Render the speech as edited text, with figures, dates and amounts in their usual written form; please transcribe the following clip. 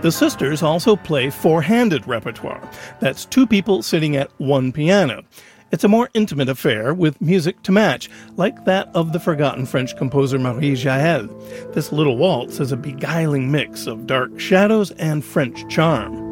The sisters also play four-handed repertoire. That's two people sitting at one piano. It's a more intimate affair with music to match, like that of the forgotten French composer Marie Jaël. This little waltz is a beguiling mix of dark shadows and French charm.